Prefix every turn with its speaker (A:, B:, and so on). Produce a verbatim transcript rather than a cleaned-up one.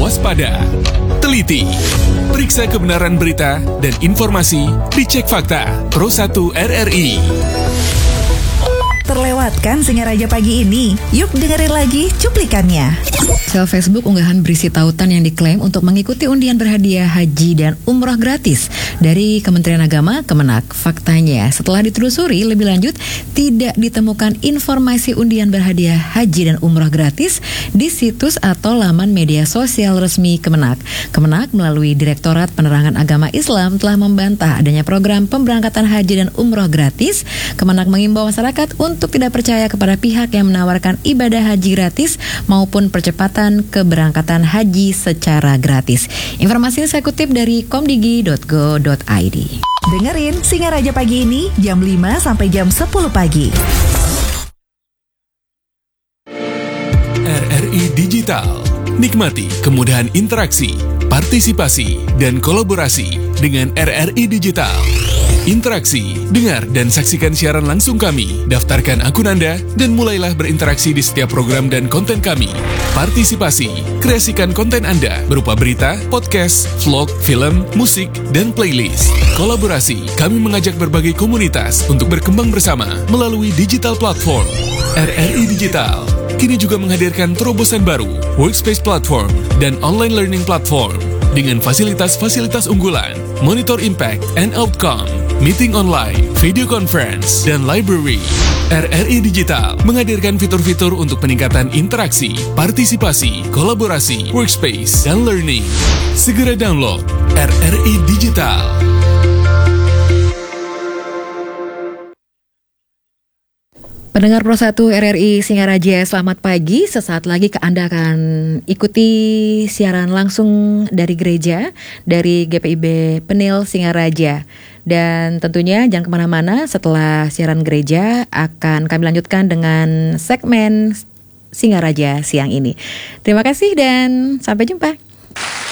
A: waspada, teliti, periksa kebenaran berita dan informasi, dicek fakta. Pro satu R R I.
B: Terlewatkan Singaraja pagi ini? Yuk dengerin lagi cuplikannya.
C: Sel Facebook unggahan berisi tautan yang diklaim untuk mengikuti undian berhadiah haji dan umroh gratis dari Kementerian Agama Kemenak. Faktanya, setelah ditelusuri lebih lanjut, tidak ditemukan informasi undian berhadiah haji dan umroh gratis di situs atau laman media sosial resmi Kemenak. Kemenak melalui Direktorat Penerangan Agama Islam telah membantah adanya program pemberangkatan haji dan umroh gratis. Kemenak mengimbau masyarakat untuk tidak percaya kepada pihak yang menawarkan ibadah haji gratis maupun percepatan keberangkatan haji secara gratis. Informasi ini saya kutip dari komdigi titik go titik i d.
B: Dengerin Singaraja pagi ini jam lima sampai jam sepuluh pagi.
A: R R I Digital. Nikmati kemudahan interaksi, partisipasi, dan kolaborasi dengan R R I Digital. Interaksi, dengar dan saksikan siaran langsung kami. Daftarkan akun Anda dan mulailah berinteraksi di setiap program dan konten kami. Partisipasi, kreasikan konten Anda berupa berita, podcast, vlog, film, musik, dan playlist. Kolaborasi, kami mengajak berbagai komunitas untuk berkembang bersama melalui digital platform. R R I Digital kini juga menghadirkan terobosan baru, workspace platform, dan online learning platform dengan fasilitas-fasilitas unggulan, monitor impact and outcome, meeting online, video conference, dan library. R R I Digital menghadirkan fitur-fitur untuk peningkatan interaksi, partisipasi, kolaborasi, workspace, dan learning. Segera download R R I Digital.
C: Pendengar Pro satu R R I Singaraja, selamat pagi. Sesaat lagi Anda akan ikuti siaran langsung dari gereja, dari G P I B Penil Singaraja. Dan tentunya jangan kemana-mana, setelah siaran gereja akan kami lanjutkan dengan segmen Singaraja siang ini. Terima kasih dan sampai jumpa.